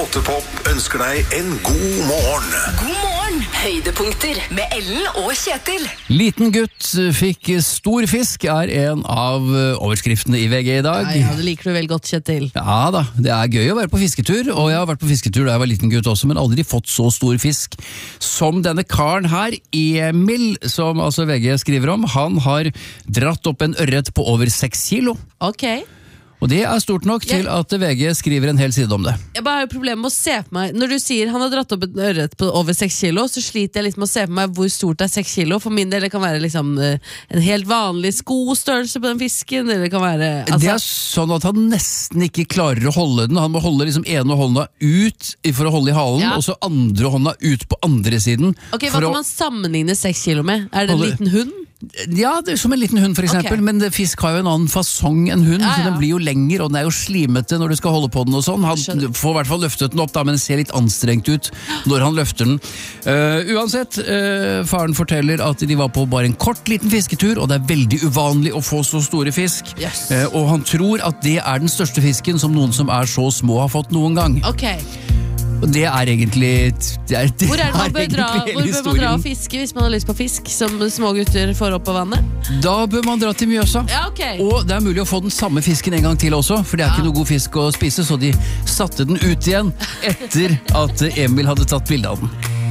Åttepop ønsker deg en god morgen. God morgen! Høydepunkter med Ellen og Kjetil. Liten gutt fikk stor fisk er en av overskriftene i VG i dag. Ja, det liker du vel godt, Kjetil. Ja da, det er gøy å være på fisketur, og jeg har vært på fisketur da jeg var liten gutt også, men aldri fått så stor fisk som denne karen her, Emil, som altså VG skriver om. Han har dratt opp en ørret på over 6 kilo. Ok. Og det er stort nok til at VG skriver en hel side om det. Jeg bare har jo problemer med å se på meg. Når du sier han har dratt opp en ørret på over 6 kilo, så sliter jeg litt med å se på meg hvor stort er 6 kilo. For min del det kan være liksom en helt vanlig skostørrelse på den fisken. Eller det kan være Det er sånn at han nesten ikke klarer å holde den. Han må holde liksom ene hånda ut for å holde i halen, og så andre hånda ut på andre siden. Ok, hva kan man sammenligne 6 kilo med? Er det en liten hund? Ja, det er som en liten hund for eksempel, men fisk har jo en annen fasong enn hund, så den blir jo lenger, og den er jo slimete når du skal holde på den og sånn. Han får i hvert fall løftet den opp da, men den ser litt anstrengt ut når han løfter den. Uansett, faren forteller at de var på bare en kort liten fisketur, og det er veldig uvanlig å få så store fisk. Og han tror at det er den største fisken som noen som er så små har fått noen gang. Ok. Og det er egentlig Hvor er det man bør dra og fiske hvis man har lyst på fisk som små gutter får opp på vannet? Da bør man dra til Mjøsa. Ja, okay. Og det er mulig å få den samme fisken en gang til også, for det er ikke noe god fisk å spise, så de satte den ut igjen etter at Emil hadde tatt bilde av den.